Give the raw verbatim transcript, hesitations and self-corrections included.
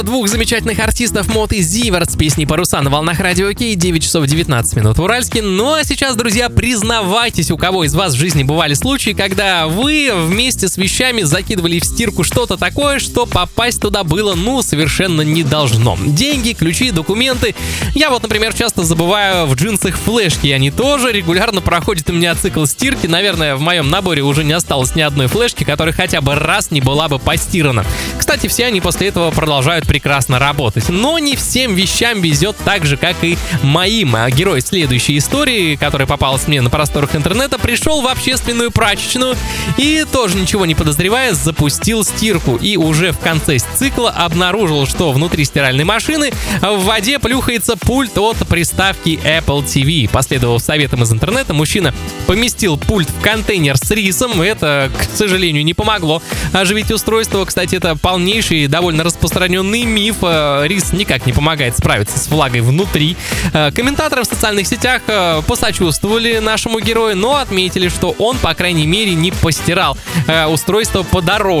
Двух замечательных артистов Мод и Зиверт с песней «Паруса» на волнах Радио Кей, девять часов девятнадцать минут в Уральске. Ну а сейчас, друзья, признавайтесь, у кого из вас в жизни бывали случаи, когда вы вместе с вещами закидывали в стирку что-то такое, что попасть туда было, ну, совершенно не должно. Деньги, ключи, документы. Я вот, например, часто забываю в джинсах флешки, и они тоже регулярно проходят у меня цикл стирки. Наверное, в моем наборе уже не осталось ни одной флешки, которая хотя бы раз не была бы постирана. Кстати, все они после этого продолжают прекрасно работать. Но не всем вещам везет так же, как и моим. А герой следующей истории, которая попалась мне на просторах интернета, пришел в общественную прачечную и, тоже ничего не подозревая, запустил стирку. И уже в конце цикла обнаружил, что внутри стиральной машины в воде плюхается пульт от приставки Apple ти ви. Последовав советам из интернета, мужчина поместил пульт в контейнер с рисом. Это, к сожалению, не помогло оживить устройство. Кстати, это полнейший и довольно распространенный миф. Рис никак не помогает справиться с влагой внутри. Комментаторы в социальных сетях посочувствовали нашему герою, но отметили, что он, по крайней мере, не постирал устройство подороже.